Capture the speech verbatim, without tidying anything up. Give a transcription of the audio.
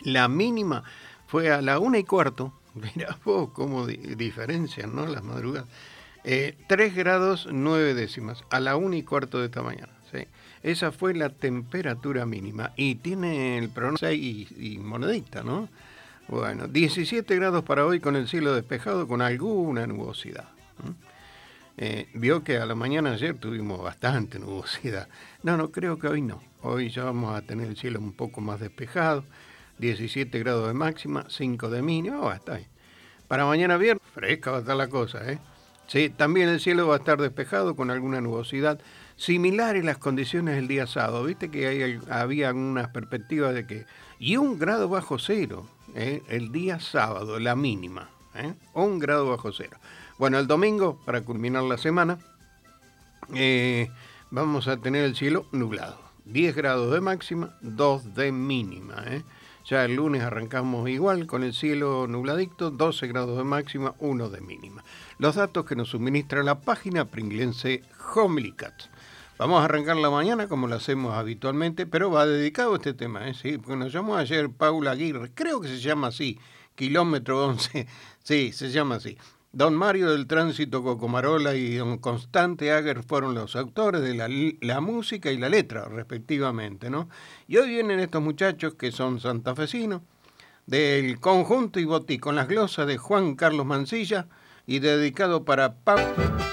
La mínima fue a la una y cuarto. Mirá vos cómo di diferencian, ¿no? Las madrugadas. Eh, tres grados nueve décimas a la una y cuarto de esta mañana. ¿Sí? Esa fue la temperatura mínima. Y tiene el pronóstico y, y monedita, ¿no? Bueno, diecisiete grados para hoy con el cielo despejado con alguna nubosidad. ¿Mm? Eh, vio que a la mañana ayer tuvimos bastante nubosidad. No, no, creo que hoy no. Hoy ya vamos a tener el cielo un poco más despejado. diecisiete grados de máxima, cinco de mínima. Oh, está bien. Para mañana viernes, fresca va a estar la cosa, ¿eh? Sí, también el cielo va a estar despejado con alguna nubosidad. Similares las condiciones del día sábado. Viste que hay, había unas perspectivas de que... Y un grado bajo cero, ¿eh? El día sábado, la mínima, ¿eh? Un grado bajo cero. Bueno, el domingo, para culminar la semana, eh, vamos a tener el cielo nublado. diez grados de máxima, dos de mínima, ¿eh? Ya el lunes arrancamos igual con el cielo nubladito, doce grados de máxima, uno de mínima. Los datos que nos suministra la página pringlense Homelicat. Vamos a arrancar la mañana como lo hacemos habitualmente, pero va dedicado a este tema, ¿eh? Sí, porque nos llamó ayer Paula Aguirre, creo que se llama así, kilómetro once, sí, se llama así. Don Mario del Tránsito Cocomarola y don Constante Ager fueron los autores de la, la música y la letra, respectivamente, ¿no? Y hoy vienen estos muchachos que son santafesinos, del conjunto y botí, con las glosas de Juan Carlos Mancilla y dedicado para Pablo.